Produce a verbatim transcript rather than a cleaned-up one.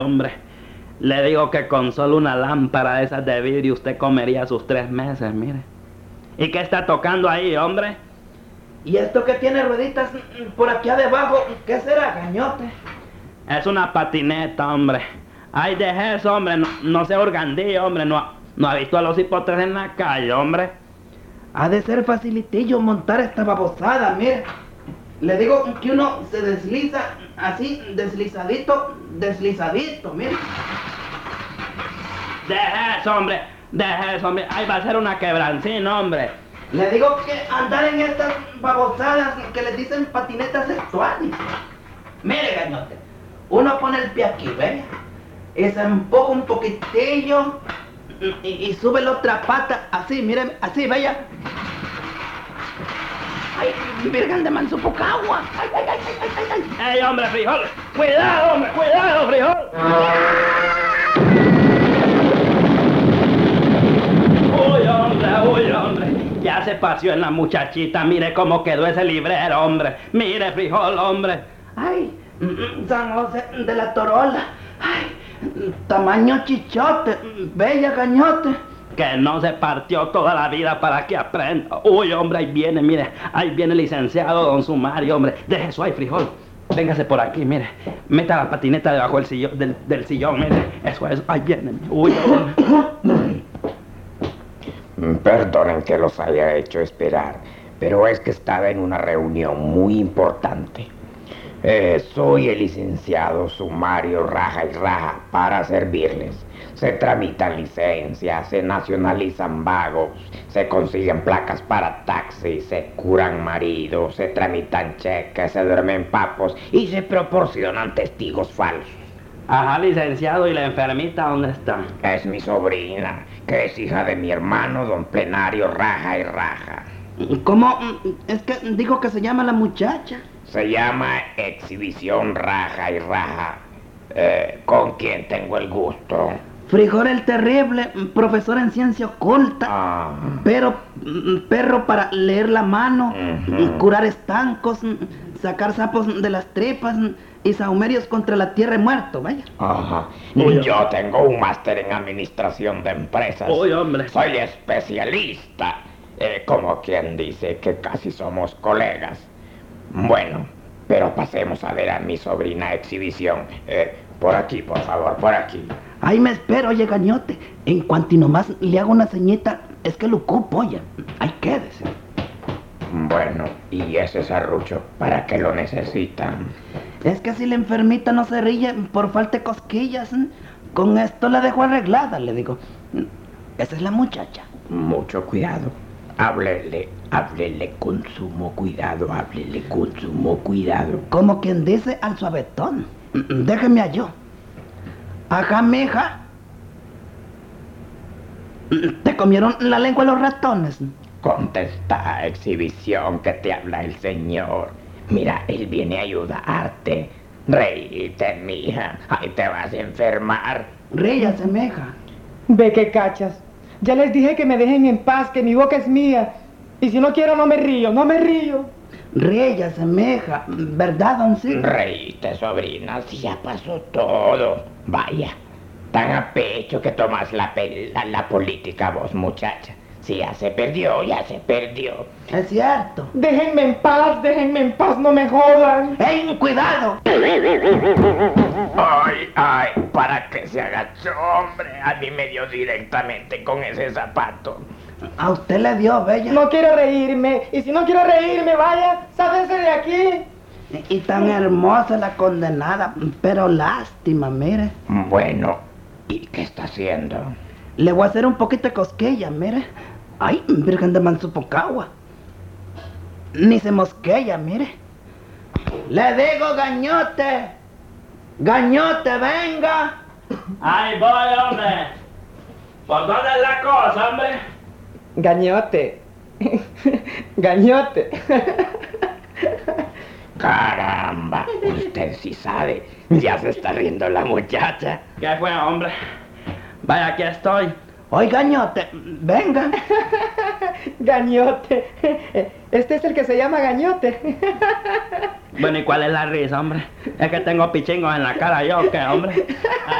Hombre, le digo que con solo una lámpara de esas de vidrio usted comería sus tres meses, mire. ¿Y qué está tocando ahí, hombre? ¿Y esto que tiene rueditas por aquí abajo? ¿Qué será, gañote? Es una patineta, hombre. Ay, deje eso, hombre, no, no sea organdillo, hombre, no, no ha visto a los hipotes en la calle, hombre. Ha de ser facilitillo montar esta babosada, mire. Le digo que uno se desliza así, deslizadito, deslizadito, mire. Deje eso, hombre, deje eso, hombre. Ahí va a ser una quebrancina, hombre. Le digo que andar en estas babosadas que les dicen patinetas sexuales. Mire, gañote, uno pone el pie aquí, ¿ve? Y se empuja un poquitillo y, y sube la otra pata, así, miren, así, vaya. ¡Ay, virgen de Mansupocagua! ¡Ay, ay, ay, ay, ay, ay! ¡Ey, hombre, frijol! ¡Cuidado, hombre! ¡Cuidado, frijol! ¡Uy, hombre! ¡Uy, hombre! Ya se paseó en la muchachita. Mire cómo quedó ese librero, hombre. Mire, frijol, hombre. ¡Ay! San José de la Torola. ¡Ay! Tamaño chichote. Bella, gañote. Que no se partió toda la vida para que aprenda. Uy, hombre, ahí viene, mire. Ahí viene el licenciado don Sumario, hombre. Deje eso ahí, frijol. Véngase por aquí, mire. Meta la patineta debajo del sillón, del, del sillón, mire. Eso es, ahí viene. Uy, hombre. Perdonen que los haya hecho esperar, pero es que estaba en una reunión muy importante. Eh, soy el licenciado Sumario Raja y Raja para servirles. Se tramitan licencias, se nacionalizan vagos, se consiguen placas para taxis, se curan maridos, se tramitan cheques, se duermen papos y se proporcionan testigos falsos. Ajá, licenciado, ¿y la enfermita dónde está? Es mi sobrina, que es hija de mi hermano, don Plenario Raja y Raja. ¿Cómo? Es que digo que se llama la muchacha. Se llama Exhibición Raja y Raja. Eh, ¿Con quién tengo el gusto? Frijol el Terrible, profesor en ciencia oculta, Ah. pero perro para leer la mano, Uh-huh. curar estancos, sacar sapos de las tripas y sahumerios contra la tierra y muerto, vaya. Ajá. Uy, Yo tengo un máster en administración de empresas. Uy, hombre. Soy especialista. Eh, como quien dice que casi somos colegas. Bueno, pero pasemos a ver a mi sobrina Exhibición. Eh, por aquí, por favor, por aquí. Ahí me espero, oye, gañote. En cuanto y nomás le hago una ceñita, es que lo ocupo, oye. Ahí quédese. Bueno, y ese serrucho, ¿para qué lo necesitan? Es que si la enfermita no se ríe por falta de cosquillas, con esto la dejo arreglada, le digo. Esa es la muchacha. Mucho cuidado. Háblele, háblele con sumo cuidado, háblele con sumo cuidado. Como quien dice al suavetón. Déjeme a yo. Ajá, mija. ¿Te comieron la lengua los ratones? Contesta, Exhibición, que te habla el señor. Mira, él viene a ayudarte. Reíte, mija. Ahí te vas a enfermar. Ríase, mija. Ve que cachas. Ya les dije que me dejen en paz, que mi boca es mía. Y si no quiero, no me río, no me río. Ríase, mija. ¿Verdad, doncito? Reíte, sobrina, si ya pasó todo. Vaya, tan a pecho que tomas la, pe- la, la política vos, muchacha. Si ya se perdió, ya se perdió. Es cierto. Déjenme en paz, déjenme en paz, no me jodan. ¡Ey, cuidado! Ay, ay, ¿para qué se agachó, hombre? A mí me dio directamente con ese zapato. A usted le dio, bella. No quiero reírme. Y si no quiero reírme, vaya, sáquense de aquí. Y tan hermosa la condenada. Pero lástima, mire. Bueno, ¿y qué está haciendo? Le voy a hacer un poquito de cosquilla, mire. Ay, virgen de Mansupocagua. Ni se mosquella, mire. Le digo, gañote. Gañote, venga. Ahí voy, hombre. ¿Por dónde es la cosa, hombre? Gañote. Gañote. Caramba, usted sí sabe. Ya se está riendo la muchacha. ¿Qué fue, hombre? Vaya, aquí estoy. Oye, Gañote, venga. Gañote. Este es el que se llama Gañote. Bueno, ¿y cuál es la risa, hombre? Es que tengo pichingos en la cara yo, ¿qué, hombre?